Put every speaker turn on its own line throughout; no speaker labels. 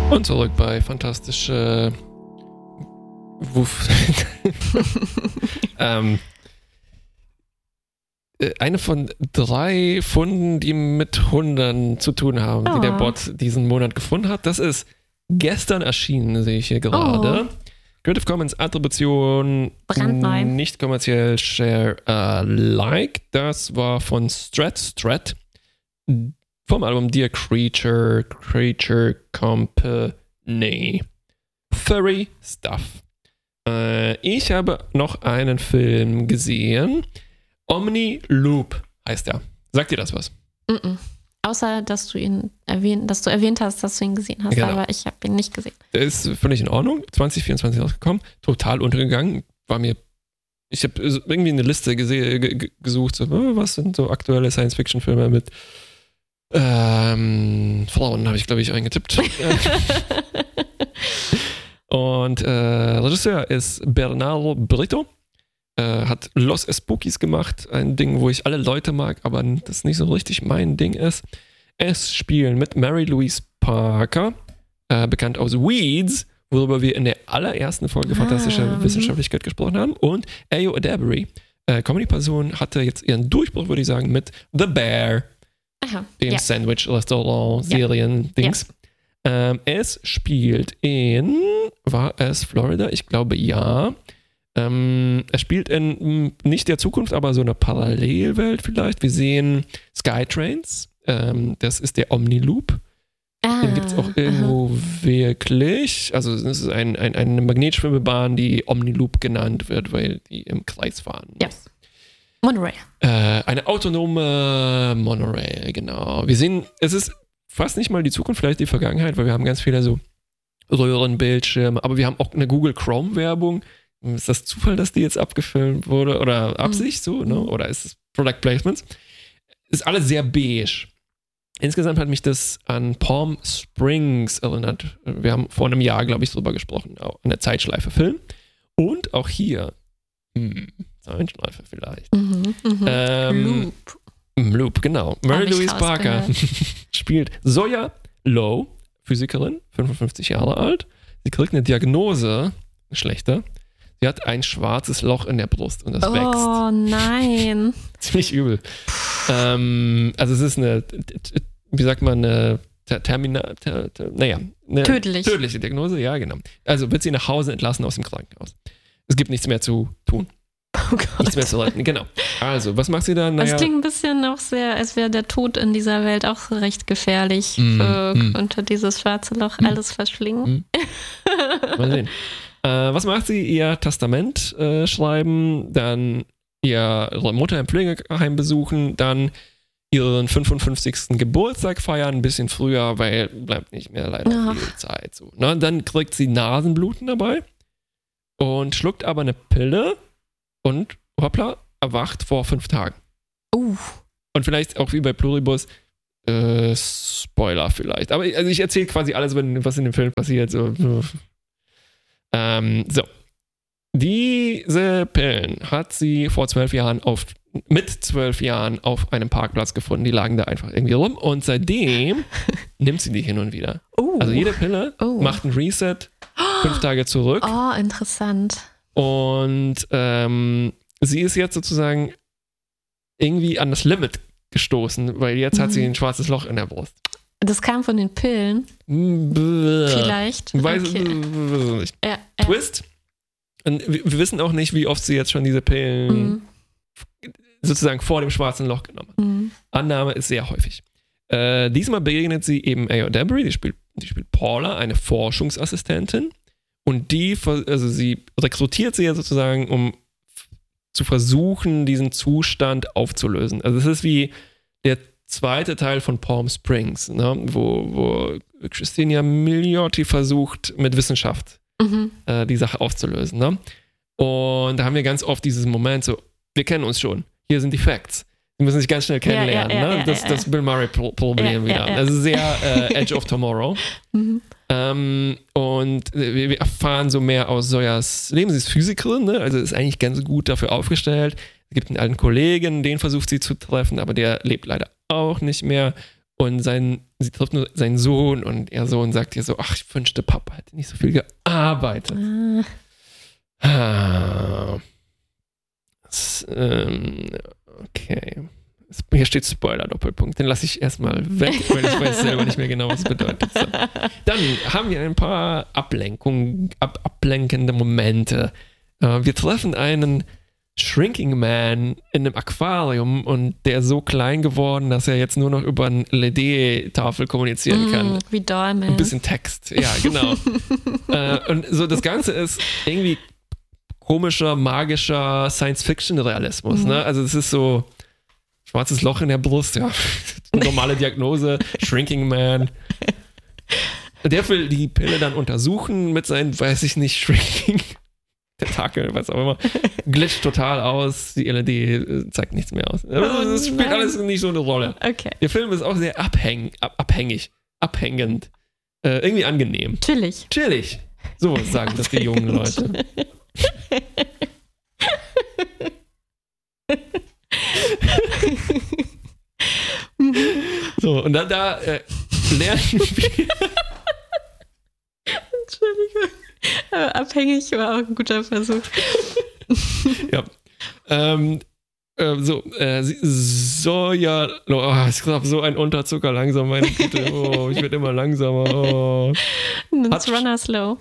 Und zurück bei fantastische Wuff. Eine von 3 Funden, die mit Hundern zu tun haben, die der Bot diesen Monat gefunden hat. Das ist gestern erschienen, sehe ich hier gerade. Creative Commons Attribution,
brandneu,
nicht kommerziell, Share Alike. Das war von Strat vom Album Dear Creature Company. Furry Stuff. Ich habe noch einen Film gesehen. Omni Loop heißt er. Sagt dir das was?
Außer, dass du erwähnt hast, dass du ihn gesehen hast,
genau.
Aber ich habe ihn nicht gesehen.
Der ist völlig in Ordnung. 2024 rausgekommen. Total untergegangen. Ich habe irgendwie eine Liste gesucht, so, was sind so aktuelle Science-Fiction-Filme mit Frauen, habe ich, glaube ich, eingetippt. Und Regisseur ist Bernardo Brito. Hat Los Spookies gemacht, ein Ding, wo ich alle Leute mag, aber das nicht so richtig mein Ding ist. Es spielen mit Mary Louise Parker, bekannt aus Weeds, worüber wir in der allerersten Folge Fantastischer Wissenschaftlichkeit gesprochen haben, und Ayo Edebiri, Comedy-Person, hatte jetzt ihren Durchbruch, würde ich sagen, mit The Bear, dem Sandwich-Restaurant-Serien-Dings. Es spielt war es Florida? Ich glaube, ja. Es spielt in nicht der Zukunft, aber so einer Parallelwelt vielleicht. Wir sehen Skytrains. Das ist der Omni-Loop. Den gibt es auch irgendwo wirklich. Also es ist eine Magnetschwimmbahn, die Omni-Loop genannt wird, weil die im Kreis fahren.
Ja. Monorail.
Eine autonome Monorail, genau. Wir sehen, es ist fast nicht mal die Zukunft, vielleicht die Vergangenheit, weil wir haben ganz viele so Röhrenbildschirme, aber wir haben auch eine Google Chrome-Werbung. Ist das Zufall, dass die jetzt abgefilmt wurde? Oder Absicht so, ne? Oder ist es Product Placements? Ist alles sehr beige. Insgesamt hat mich das an Palm Springs erinnert. Wir haben vor einem Jahr, glaube ich, drüber gesprochen. An der Zeitschleife Film. Und auch hier. Zeitschleife vielleicht. Loop, genau. Mary Louise Parker spielt Zoya Lowe, Physikerin, 55 Jahre alt. Sie kriegt eine Diagnose, schlechter. Sie hat ein schwarzes Loch in der Brust und das wächst.
Oh nein.
Ziemlich übel. Also es ist eine, wie sagt man, eine tödliche Diagnose, ja genau. Also wird sie nach Hause entlassen aus dem Krankenhaus. Es gibt nichts mehr zu tun.
Oh Gott.
Nichts mehr zu retten, genau. Also, was macht sie dann?
Es klingt ein bisschen auch sehr, als wäre der Tod in dieser Welt auch recht gefährlich. Unter dieses schwarze Loch alles verschlingen.
Mal sehen. Was macht sie? Ihr Testament schreiben, dann ihre Mutter im Pflegeheim besuchen, dann ihren 55. Geburtstag feiern, ein bisschen früher, weil bleibt nicht mehr leider viel Zeit. So, ne? Dann kriegt sie Nasenbluten dabei und schluckt aber eine Pille und hoppla, erwacht vor 5 Tagen. Und vielleicht auch wie bei Pluribus, Spoiler vielleicht. Aber also ich erzähle quasi alles, was in dem Film passiert. So. Diese Pillen hat sie mit 12 Jahren auf einem Parkplatz gefunden. Die lagen da einfach irgendwie rum und seitdem nimmt sie die hin und wieder. Also jede Pille macht ein Reset 5 Tage zurück.
Oh, interessant.
Und sie ist jetzt sozusagen irgendwie an das Limit gestoßen, weil jetzt hat sie ein schwarzes Loch in der Brust.
Das kam von den Pillen? Vielleicht?
Weiß ich nicht. Twist. Und wir wissen auch nicht, wie oft sie jetzt schon diese Pillen sozusagen vor dem schwarzen Loch genommen hat. Annahme ist sehr häufig. Diesmal begegnet sie eben Ayo Edebiri, die spielt Paula, eine Forschungsassistentin. Und sie rekrutiert sie ja sozusagen, um zu versuchen, diesen Zustand aufzulösen. Also es ist wie der zweite Teil von Palm Springs, ne? wo Christina Milioti versucht, mit Wissenschaft die Sache aufzulösen. Ne? Und da haben wir ganz oft dieses Moment so, wir kennen uns schon, hier sind die Facts. Wir müssen sich ganz schnell kennenlernen. Das Bill Murray-Problem wieder. Also sehr Edge of Tomorrow. Und wir erfahren so mehr aus Zoyas Leben. Sie ist Physikerin, ne? Also ist eigentlich ganz gut dafür aufgestellt. Es gibt einen alten Kollegen, den versucht sie zu treffen, aber der lebt leider auch nicht mehr. Und sie trifft nur seinen Sohn und ihr Sohn sagt ihr so, ach, ich wünschte, Papa hätte nicht so viel gearbeitet. Okay. Hier steht Spoiler-Doppelpunkt. Den lasse ich erstmal weg, weil ich weiß selber nicht mehr genau, was es bedeutet. So. Dann haben wir ein paar ablenkende Momente. Wir treffen einen Shrinking Man in einem Aquarium und der ist so klein geworden, dass er jetzt nur noch über eine LED-Tafel kommunizieren kann.
Wie Dollman.
Ein bisschen Text, ja, genau. Und so das Ganze ist irgendwie komischer, magischer Science-Fiction-Realismus. Ne? Also es ist so schwarzes Loch in der Brust, ja. Normale Diagnose, Shrinking Man. Der will die Pille dann untersuchen mit seinen, weiß ich nicht, Shrinking Tentakel, was auch immer. Glitscht total aus, die LED zeigt nichts mehr aus. Das spielt alles nicht so eine Rolle.
Okay.
Der Film ist auch sehr abhängend. Irgendwie angenehm. Chillig. So sagen das die jungen Leute. So, und dann lernen wir.
Entschuldigung. Aber abhängig war auch ein guter Versuch.
Ja. Ich glaube, so ein Unterzucker langsam, meine Güte. Oh, ich werde immer langsamer. Oh.
That's runner slow.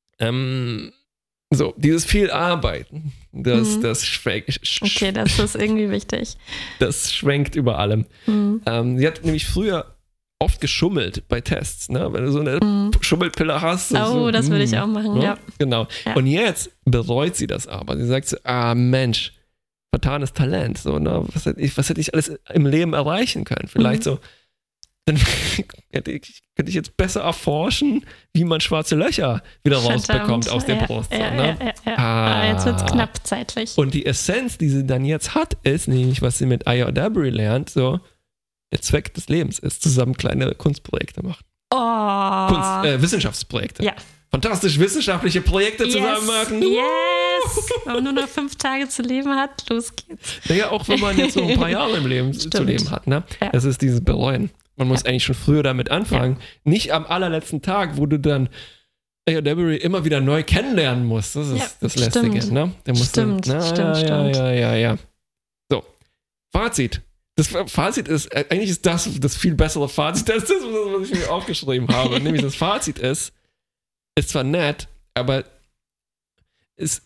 So, dieses viel Arbeiten, das schwenkt.
Okay, das ist irgendwie wichtig.
Das schwenkt über allem. Sie hat nämlich früher oft geschummelt bei Tests, ne? Wenn du so eine Schummelpille hast.
Das würde ich auch machen,
ne?
ja.
Genau. Ja. Und jetzt bereut sie das aber. Sie sagt so, Mensch, vertanes Talent. So, ne? Was hätte ich alles im Leben erreichen können? Vielleicht so, dann könnte ich jetzt besser erforschen, wie man schwarze Löcher wieder rausbekommt aus der Brust.
Jetzt wird es knapp zeitlich.
Und die Essenz, die sie dann jetzt hat, ist nämlich, was sie mit Aya Dabry lernt, so, der Zweck des Lebens ist, zusammen kleine Kunstprojekte machen. Wissenschaftsprojekte.
Ja.
Fantastisch wissenschaftliche Projekte zusammen machen.
Yes! Wenn man nur noch 5 Tage zu leben hat, los geht's.
Naja, auch wenn man jetzt so ein paar Jahre im Leben zu leben hat. Ne? Ja. Das ist dieses Bereuen. Man muss eigentlich schon früher damit anfangen. Ja. Nicht am allerletzten Tag, wo du dann Aya Dabry immer wieder neu kennenlernen musst. Das ist das Lästige. Ne?
Stimmt.
Ja. So, Fazit. Das Fazit ist, eigentlich ist das viel bessere Fazit als das, was ich mir aufgeschrieben habe. Nämlich das Fazit ist zwar nett, aber ist,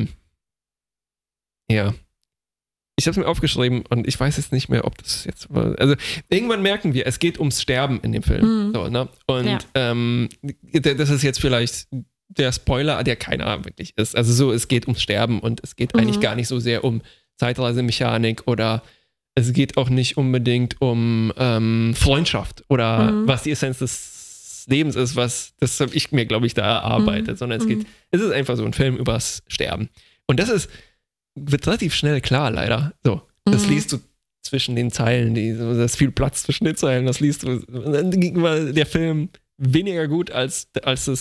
ja. Ich habe es mir aufgeschrieben und ich weiß jetzt nicht mehr, ob das jetzt war. Also irgendwann merken wir, es geht ums Sterben in dem Film. So, ne? Und das ist jetzt vielleicht der Spoiler, der keiner wirklich ist. Also so, es geht ums Sterben und es geht eigentlich gar nicht so sehr um Zeitreisemechanik oder es geht auch nicht unbedingt um Freundschaft oder was die Essenz des Lebens ist, das habe ich mir, glaube ich, da erarbeitet, sondern es ist einfach so ein Film übers Sterben. Und das wird relativ schnell klar, leider. So, das liest du zwischen den Zeilen, da ist viel Platz zwischen den Zeilen, das liest du. Und dann war der Film weniger gut als es